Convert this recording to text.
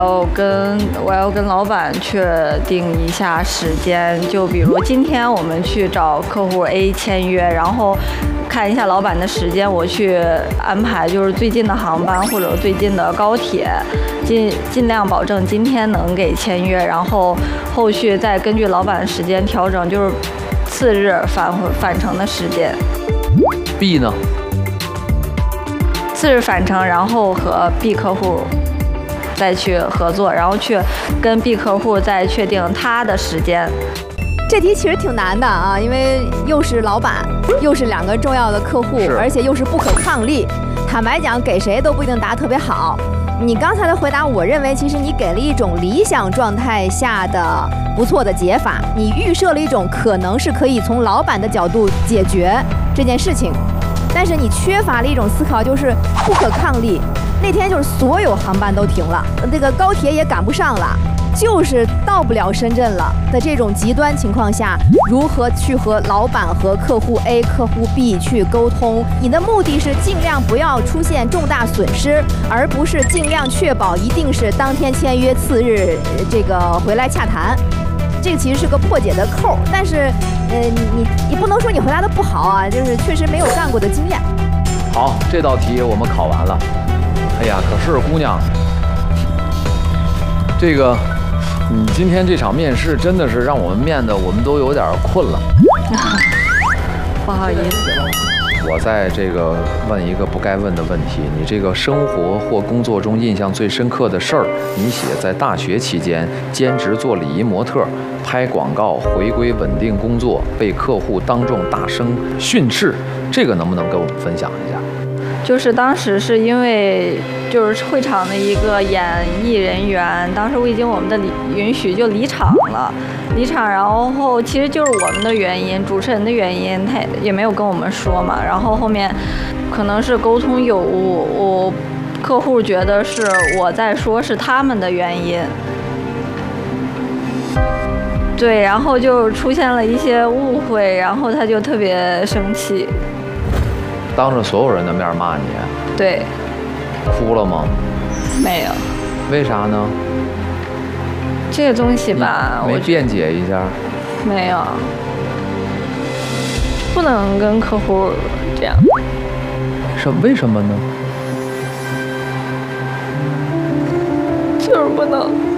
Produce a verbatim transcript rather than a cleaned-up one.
要跟我要跟老板确定一下时间，就比如今天我们去找客户 A 签约，然后看一下老板的时间，我去安排就是最近的航班或者最近的高铁，尽尽量保证今天能给签约，然后后续再根据老板的时间调整，就是次日返回返程的时间。 B 呢？ 次日返程，然后和 B 客户再去合作，然后去跟 B 客户再确定他的时间。 这题其实挺难的啊，因为又是老板，又是两个重要的客户，而且又是不可抗力。坦白讲，给谁都不一定答得特别好。你刚才的回答，我认为其实你给了一种理想状态下的不错的解法，你预设了一种可能是可以从老板的角度解决这件事情，但是你缺乏了一种思考，就是不可抗力。那天就是所有航班都停了，这个高铁也赶不上了，就是到不了深圳了的这种极端情况下，如何去和老板和客户 A、客户 B 去沟通？你的目的是尽量不要出现重大损失，而不是尽量确保一定是当天签约，次日这个回来洽谈。这个其实是个破解的扣，但是，呃，你你不能说你回答的不好啊，就是确实没有干过的经验。 好，这道题我们考完了。哎呀，可是姑娘，这个你今天这场面试真的是让我们面的，我们都有点困了。 不好意思。 我在这个问一个不该问的问题，你这个生活或工作中印象最深刻的事儿，你写在大学期间兼职做礼仪模特，拍广告，回归稳定工作，被客户当众大声训斥，这个能不能跟我们分享一下？ 就是当时是因为就是会场的一个演艺人员，当时未经我们的允许就离场了，离场，然后其实就是我们的原因，主持人的原因，他也没有跟我们说嘛，然后后面可能是沟通有误，我客户觉得是我在说是他们的原因，对，然后就出现了一些误会，然后他就特别生气。 当着所有人的面骂你？ 对。 哭了吗？ 没有。 为啥呢？ 这个东西吧， 没辩解一下？ 没有，不能跟客户这样。 是为什么呢？ 就是不能。